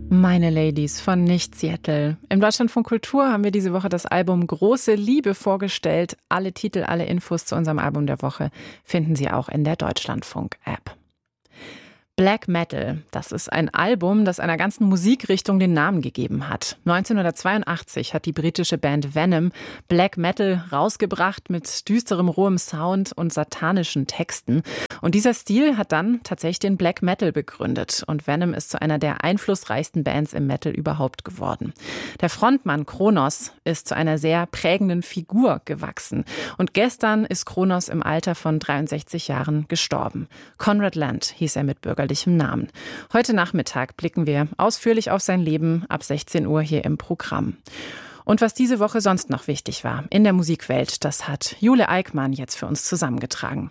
Meine Ladies von Nicht-Seattle. Im Deutschlandfunk Kultur haben wir diese Woche das Album Große Liebe vorgestellt. Alle Titel, alle Infos zu unserem Album der Woche finden Sie auch in der Deutschlandfunk-App. Black Metal, das ist ein Album, das einer ganzen Musikrichtung den Namen gegeben hat. 1982 hat die britische Band Venom Black Metal rausgebracht mit düsterem, rohem Sound und satanischen Texten. Und dieser Stil hat dann tatsächlich den Black Metal begründet. Und Venom ist zu einer der einflussreichsten Bands im Metal überhaupt geworden. Der Frontmann Kronos ist zu einer sehr prägenden Figur gewachsen. Und gestern ist Kronos im Alter von 63 Jahren gestorben. Conrad Land hieß er mit bürgerlichem Namen. Heute Nachmittag blicken wir ausführlich auf sein Leben ab 16 Uhr hier im Programm. Und was diese Woche sonst noch wichtig war in der Musikwelt, das hat Jule Eickmann jetzt für uns zusammengetragen.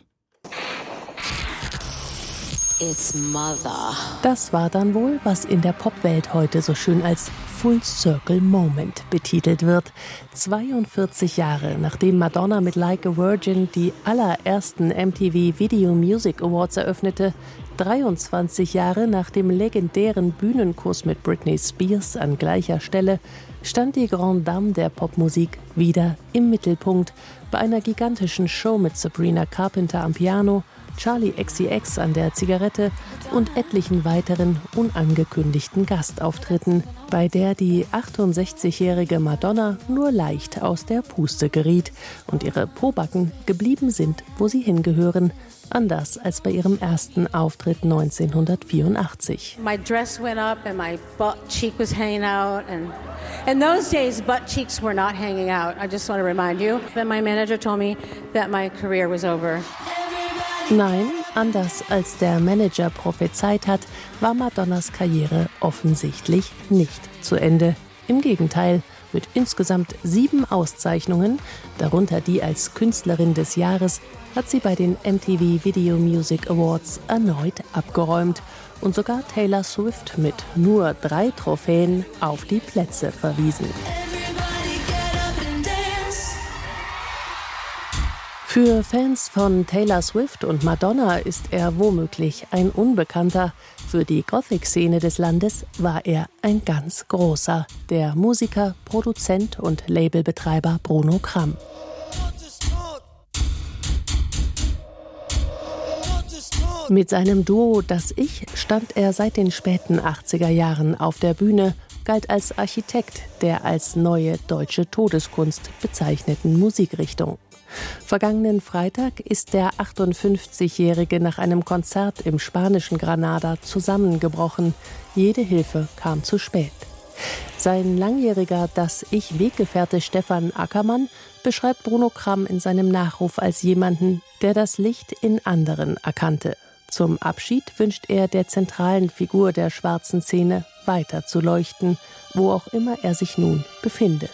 It's Mother. Das war dann wohl, was in der Popwelt heute so schön als Full Circle Moment betitelt wird. 42 Jahre nachdem Madonna mit Like a Virgin die allerersten MTV Video Music Awards eröffnete, 23 Jahre nach dem legendären Bühnenkuss mit Britney Spears an gleicher Stelle, stand die Grande Dame der Popmusik wieder im Mittelpunkt bei einer gigantischen Show mit Sabrina Carpenter am Piano, Charli XCX an der Zigarette und etlichen weiteren unangekündigten Gastauftritten, bei der die 68-jährige Madonna nur leicht aus der Puste geriet und ihre Pobacken geblieben sind, wo sie hingehören, anders als bei ihrem ersten Auftritt 1984. My dress went up and my butt cheek was hanging out, and in those days butt cheeks were not hanging out. I just want to remind you. Then my manager told me that my career was over. Nein, anders als der Manager prophezeit hat, war Madonnas Karriere offensichtlich nicht zu Ende. Im Gegenteil, mit insgesamt 7 Auszeichnungen, darunter die als Künstlerin des Jahres, hat sie bei den MTV Video Music Awards erneut abgeräumt und sogar Taylor Swift mit nur 3 Trophäen auf die Plätze verwiesen. Für Fans von Taylor Swift und Madonna ist er womöglich ein Unbekannter. Für die Gothic-Szene des Landes war er ein ganz großer, der Musiker, Produzent und Labelbetreiber Bruno Cram. Mit seinem Duo Das Ich stand er seit den späten 80er Jahren auf der Bühne, galt als Architekt der als neue deutsche Todeskunst bezeichneten Musikrichtung. Vergangenen Freitag ist der 58-Jährige nach einem Konzert im spanischen Granada zusammengebrochen. Jede Hilfe kam zu spät. Sein langjähriger Das-Ich-Weggefährte Stefan Ackermann beschreibt Bruno Cram in seinem Nachruf als jemanden, der das Licht in anderen erkannte. Zum Abschied wünscht er der zentralen Figur der schwarzen Szene weiter zu leuchten, wo auch immer er sich nun befinde.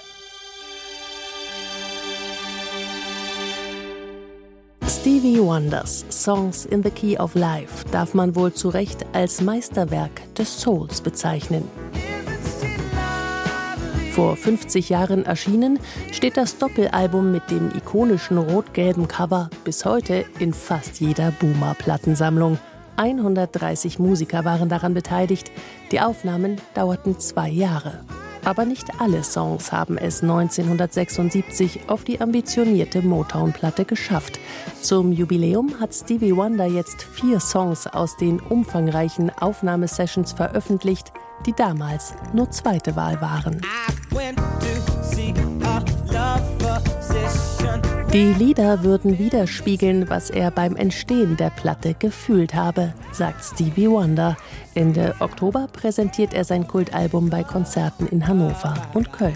Stevie Wonders Songs in the Key of Life darf man wohl zu Recht als Meisterwerk des Souls bezeichnen. Vor 50 Jahren erschienen, steht das Doppelalbum mit dem ikonischen rot-gelben Cover bis heute in fast jeder Boomer-Plattensammlung. 130 Musiker waren daran beteiligt. Die Aufnahmen dauerten 2 Jahre. Aber nicht alle Songs haben es 1976 auf die ambitionierte Motown-Platte geschafft. Zum Jubiläum hat Stevie Wonder jetzt 4 Songs aus den umfangreichen Aufnahmesessions veröffentlicht, die damals nur zweite Wahl waren. Die Lieder würden widerspiegeln, was er beim Entstehen der Platte gefühlt habe, sagt Stevie Wonder. Ende Oktober präsentiert er sein Kultalbum bei Konzerten in Hannover und Köln.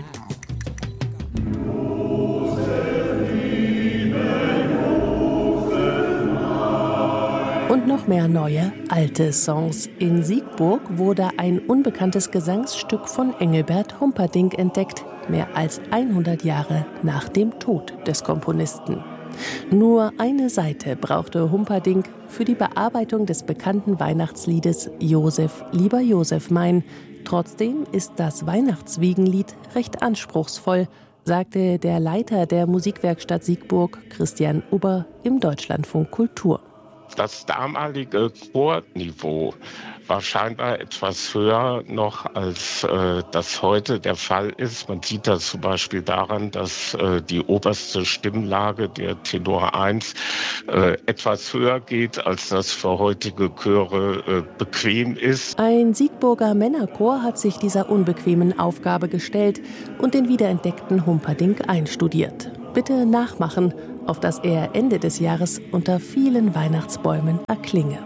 Und noch mehr neue, alte Songs. In Siegburg wurde ein unbekanntes Gesangsstück von Engelbert Humperdinck entdeckt, mehr als 100 Jahre nach dem Tod des Komponisten. Nur eine Seite brauchte Humperdinck für die Bearbeitung des bekannten Weihnachtsliedes Josef, lieber Josef mein. Trotzdem ist das Weihnachtswiegenlied recht anspruchsvoll, sagte der Leiter der Musikwerkstatt Siegburg, Christian Uber, im Deutschlandfunk Kultur. Das damalige Chorniveau war scheinbar etwas höher noch, als das heute der Fall ist. Man sieht das zum Beispiel daran, dass die oberste Stimmlage, der Tenor 1, etwas höher geht, als das für heutige Chöre bequem ist. Ein Siegburger Männerchor hat sich dieser unbequemen Aufgabe gestellt und den wiederentdeckten Humperdinck einstudiert. Bitte nachmachen, auf dass er Ende des Jahres unter vielen Weihnachtsbäumen erklinge.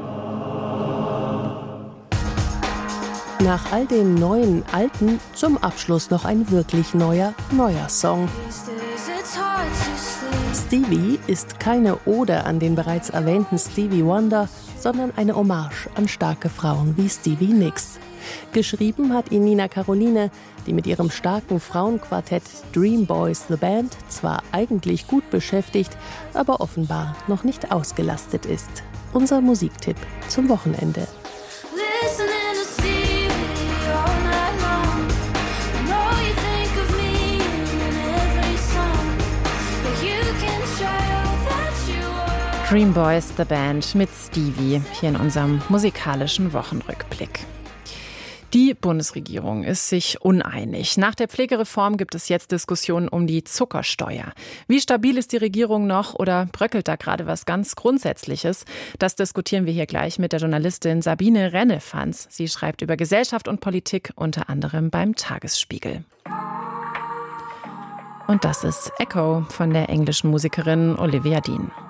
Nach all den neuen Alten zum Abschluss noch ein wirklich neuer Song. Stevie ist keine Ode an den bereits erwähnten Stevie Wonder, sondern eine Hommage an starke Frauen wie Stevie Nicks. Geschrieben hat ihn Nina Caroline, die mit ihrem starken Frauenquartett Dream Boys The Band zwar eigentlich gut beschäftigt, aber offenbar noch nicht ausgelastet ist. Unser Musiktipp zum Wochenende. Dream Boys The Band mit Stevie hier in unserem musikalischen Wochenrückblick. Die Bundesregierung ist sich uneinig. Nach der Pflegereform gibt es jetzt Diskussionen um die Zuckersteuer. Wie stabil ist die Regierung noch oder bröckelt da gerade was ganz Grundsätzliches? Das diskutieren wir hier gleich mit der Journalistin Sabine Rennefanz. Sie schreibt über Gesellschaft und Politik, unter anderem beim Tagesspiegel. Und das ist Echo von der englischen Musikerin Olivia Dean.